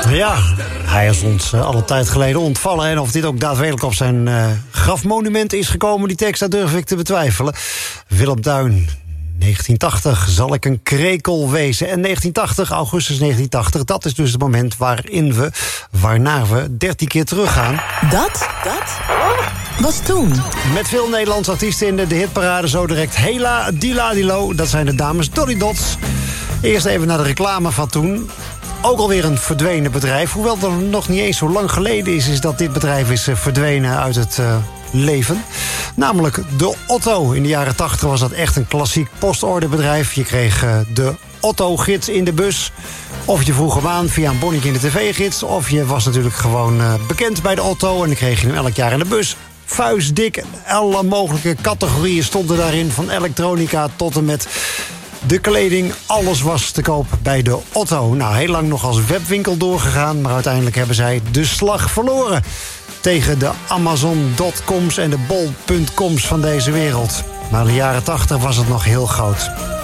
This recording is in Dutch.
Ja, hij is ons alle tijd geleden ontvallen. En of dit ook daadwerkelijk op zijn grafmonument is gekomen, die tekst, dat durf ik te betwijfelen. Willem Duin, 1980, zal ik een krekel wezen. En 1980, augustus 1980, dat is dus het moment waarnaar we 13 keer teruggaan. Dat was toen. Met veel Nederlandse artiesten in de hitparade zo direct. Hela, Dila, Dilo, dat zijn de dames Dolly Dots. Eerst even naar de reclame van toen. Ook alweer een verdwenen bedrijf. Hoewel het nog niet eens zo lang geleden is dat dit bedrijf is verdwenen uit het leven. Namelijk de Otto. In de jaren 80 was dat echt een klassiek postorderbedrijf. Je kreeg de Otto-gids in de bus. Of je vroeg hem aan via een bonnetje in de tv-gids. Of je was natuurlijk gewoon bekend bij de Otto. En dan kreeg je hem elk jaar in de bus. Vuistdik. Alle mogelijke categorieën stonden daarin. Van elektronica tot en met de kleding, alles was te koop bij de Otto. Nou, heel lang nog als webwinkel doorgegaan, maar uiteindelijk hebben zij de slag verloren tegen de Amazon.coms en de Bol.coms van deze wereld. Maar in de jaren 80 was het nog heel groot.